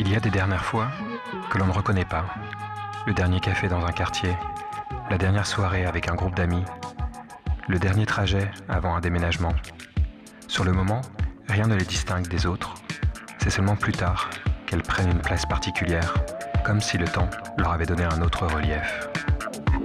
Il y a des dernières fois que l'on ne reconnaît pas. Le dernier café dans un quartier, la dernière soirée avec un groupe d'amis, le dernier trajet avant un déménagement. Sur le moment, rien ne les distingue des autres. C'est seulement plus tard qu'elles prennent une place particulière, comme si le temps leur avait donné un autre relief.